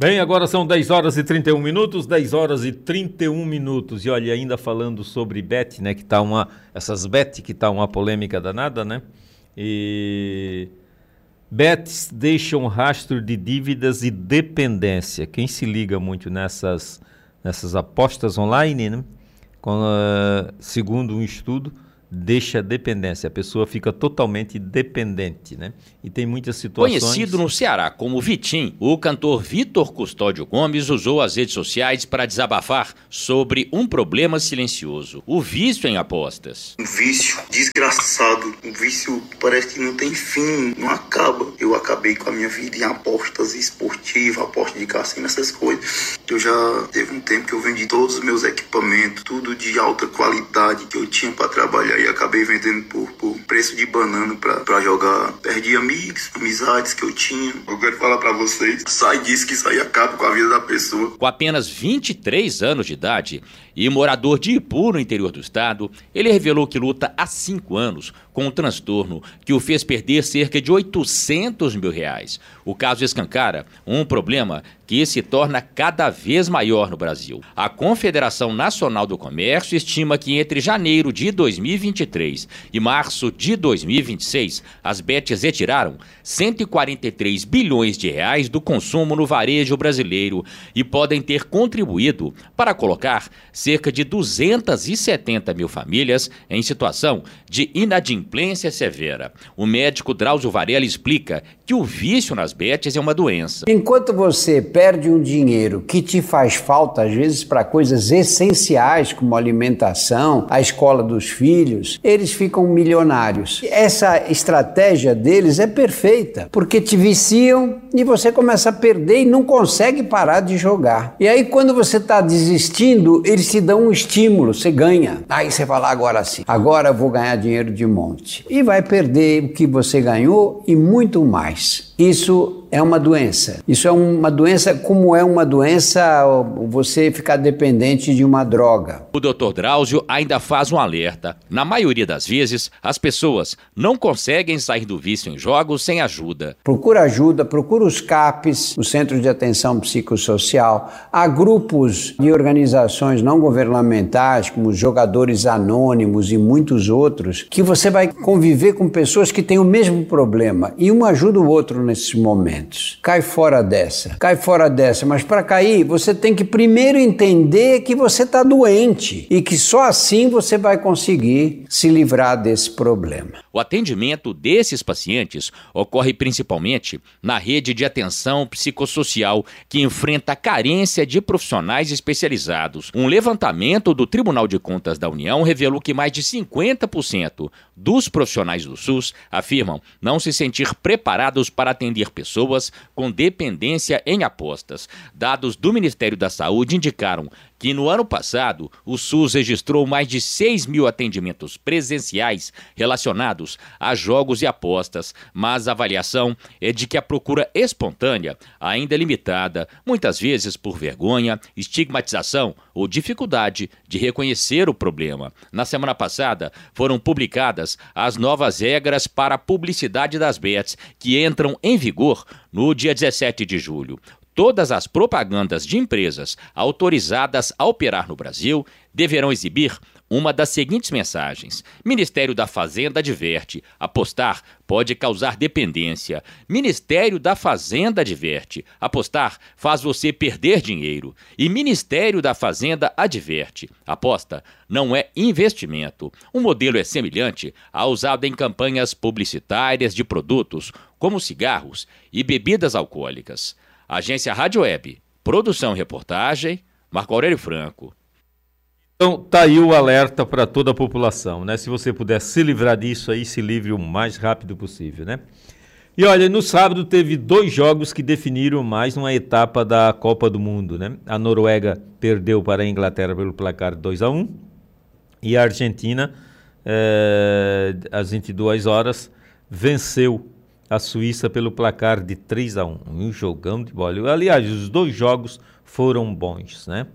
Bem, agora são 10 horas e 31 minutos, 10 horas e 31 minutos. E olha, ainda falando sobre bet, né, que tá essas bet que tá uma polêmica danada, né? E bets deixam rastro de dívidas e dependência. Quem se liga muito nessas apostas online, né? Segundo um estudo, deixa dependência. A pessoa fica totalmente dependente, né? E tem muitas situações... Conhecido no Ceará como Vitim, o cantor Vitor Custódio Gomes usou as redes sociais para desabafar sobre um problema silencioso, o vício em apostas. Um vício desgraçado, um vício parece que não tem fim, não acaba. Eu acabei com a minha vida em apostas esportivas, apostas de cassino, essas coisas. Eu já teve um tempo que eu vendi todos os meus equipamentos, tudo de alta qualidade que eu tinha para trabalhar, e acabei vendendo por preço de banana para jogar. Perdi amigos, amizades que eu tinha. Eu quero falar para vocês, sai disso, que isso aí acaba com a vida da pessoa. Com apenas 23 anos de idade e morador de Ipu, no interior do estado, ele revelou que luta há 5 anos com um transtorno que o fez perder cerca de R$800 mil. O caso escancara um problema que se torna cada vez maior no Brasil. A Confederação Nacional do Comércio estima que entre janeiro de 2023 e março de 2026, as bets retiraram 143 bilhões de reais do consumo no varejo brasileiro e podem ter contribuído para colocar cerca de 270 mil famílias em situação de inadimplência severa. O médico Drauzio Varela explica que o vício nas bets é uma doença. Enquanto você perde um dinheiro que te faz falta, às vezes, para coisas essenciais, como alimentação, a escola dos filhos, eles ficam milionários. Essa estratégia deles é perfeita, porque te viciam e você começa a perder e não consegue parar de jogar. E aí, quando você está desistindo, eles te dão um estímulo, você ganha. Aí você fala, agora sim, agora eu vou ganhar dinheiro de monte. E vai perder o que você ganhou e muito mais. Isso é uma doença. Isso é uma doença, como é uma doença você ficar dependente de uma droga. O Dr. Drauzio ainda faz um alerta. Na maioria das vezes, as pessoas não conseguem sair do vício em jogos sem ajuda. Procura ajuda, procura os CAPs, o Centro de Atenção Psicossocial. Há grupos de organizações não governamentais, como os Jogadores Anônimos e muitos outros, que você vai conviver com pessoas que têm o mesmo problema e um ajuda o outro nesses momentos. Cai fora dessa, mas para cair você tem que primeiro entender que você está doente e que só assim você vai conseguir se livrar desse problema. O atendimento desses pacientes ocorre principalmente na rede de atenção psicossocial, que enfrenta a carência de profissionais especializados. Um levantamento do Tribunal de Contas da União revelou que mais de 50% dos profissionais do SUS afirmam não se sentir preparados para atender pessoas com dependência em apostas. Dados do Ministério da Saúde indicaram que no ano passado o SUS registrou mais de 6 mil atendimentos presenciais relacionados a jogos e apostas, mas a avaliação é de que a procura espontânea ainda é limitada, muitas vezes por vergonha, estigmatização ou dificuldade de reconhecer o problema. Na semana passada foram publicadas as novas regras para a publicidade das bets, que entram em vigor no dia 17 de julho. Todas as propagandas de empresas autorizadas a operar no Brasil deverão exibir uma das seguintes mensagens: Ministério da Fazenda adverte, apostar pode causar dependência. Ministério da Fazenda adverte, apostar faz você perder dinheiro. E Ministério da Fazenda adverte, aposta não é investimento. O modelo é semelhante ao usado em campanhas publicitárias de produtos como cigarros e bebidas alcoólicas. Agência Rádio Web, produção e reportagem, Marco Aurélio Franco. Então, tá aí o alerta para toda a população, né? Se você puder se livrar disso aí, se livre o mais rápido possível, né? E olha, no sábado teve 2 jogos que definiram mais uma etapa da Copa do Mundo, né? A Noruega perdeu para a Inglaterra pelo placar 2-1 e a Argentina, às 22 horas, venceu a Suíça pelo placar de 3-1. Um jogão de bola. Aliás, os 2 jogos foram bons, né?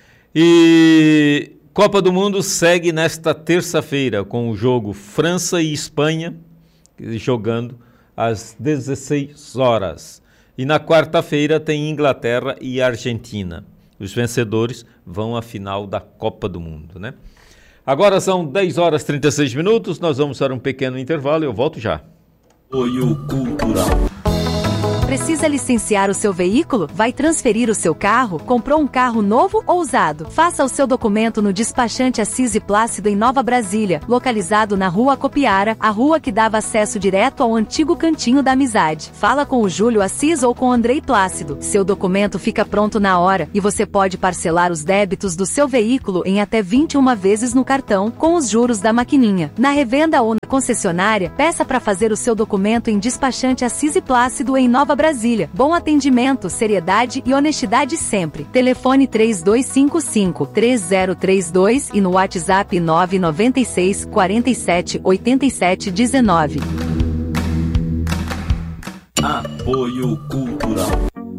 E Copa do Mundo segue nesta terça-feira com o jogo França e Espanha jogando às 16 horas. E na quarta-feira tem Inglaterra e Argentina. Os vencedores vão à final da Copa do Mundo, né? Agora são 10 horas e 36 minutos, nós vamos para um pequeno intervalo e eu volto já. Apoio Cultural. Precisa licenciar o seu veículo? Vai transferir o seu carro? Comprou um carro novo ou usado? Faça o seu documento no despachante Assis e Plácido em Nova Brasília, localizado na Rua Copiara, a rua que dava acesso direto ao antigo Cantinho da Amizade. Fala com o Júlio Assis ou com o Andrei Plácido. Seu documento fica pronto na hora e você pode parcelar os débitos do seu veículo em até 21 vezes no cartão, com os juros da maquininha. Na revenda ou na concessionária, peça para fazer o seu documento em despachante Assis e Plácido em Nova Brasília. Bom atendimento, seriedade e honestidade sempre. Telefone 3255-3032 e no WhatsApp 996 47 87 19. Apoio Cultural.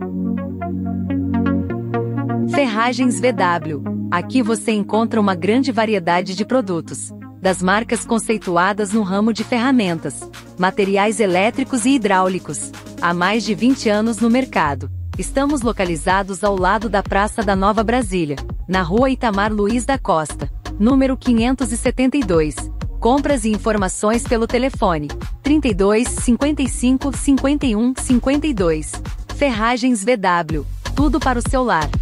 Ferragens VW. Aqui você encontra uma grande variedade de produtos, das marcas conceituadas no ramo de ferramentas, materiais elétricos e hidráulicos. Há mais de 20 anos no mercado. Estamos localizados ao lado da Praça da Nova Brasília, na Rua Itamar Luiz da Costa, número 572. Compras e informações pelo telefone 32 55 51 52. Ferragens VW. Tudo para o seu lar.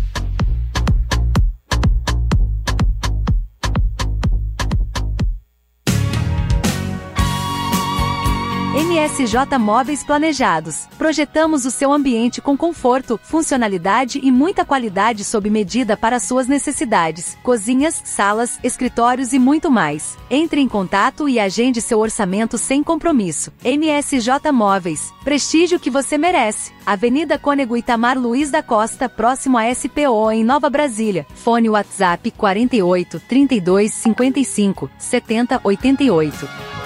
MSJ Móveis Planejados. Projetamos o seu ambiente com conforto, funcionalidade e muita qualidade sob medida para suas necessidades. Cozinhas, salas, escritórios e muito mais. Entre em contato e agende seu orçamento sem compromisso. MSJ Móveis. Prestígio que você merece. Avenida Cônego Itamar Luiz da Costa, próximo à SPO em Nova Brasília. Fone WhatsApp 48 32 55 70 88.